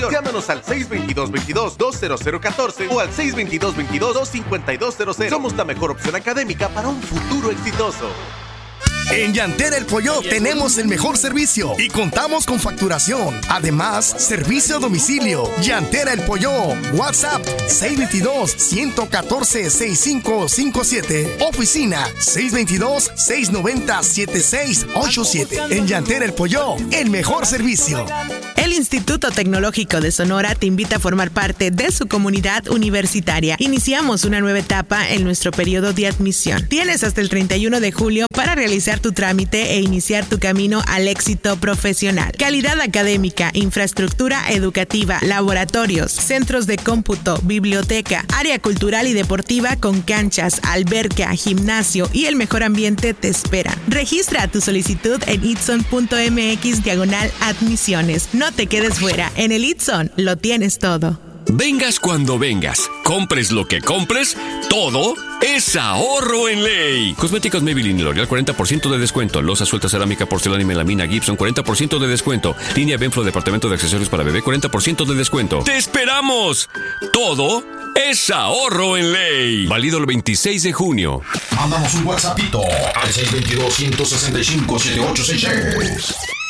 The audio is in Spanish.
Llámanos al 622-22-20014 o al 622-22-25200. Somos la mejor opción académica para un futuro exitoso. En Llantera El Pollo tenemos el mejor servicio y contamos con facturación. Además, servicio a domicilio. Llantera El Pollo. WhatsApp 622-114-6557. Oficina 622-690-7687. En Llantera El Pollo, el mejor servicio. El Instituto Tecnológico de Sonora te invita a formar parte de su comunidad universitaria. Iniciamos una nueva etapa en nuestro periodo de admisión. Tienes hasta el 31 de julio para realizar tu trámite e iniciar tu camino al éxito profesional. Calidad académica, infraestructura educativa, laboratorios, centros de cómputo, biblioteca, área cultural y deportiva con canchas, alberca, gimnasio y el mejor ambiente te espera. Registra tu solicitud en itson.mx/admisiones. No te quedes fuera. En el Itson lo tienes todo. Vengas cuando vengas, compres lo que compres, todo es ahorro en ley. Cosméticos Maybelline y L'Oreal 40% de descuento. Loza suelta cerámica, porcelana y melamina Gibson 40% de descuento. Línea Benflo departamento de accesorios para bebé 40% de descuento. ¡Te esperamos! Todo es ahorro en ley. Válido el 26 de junio. Mándanos un WhatsAppito al 622-165-7866.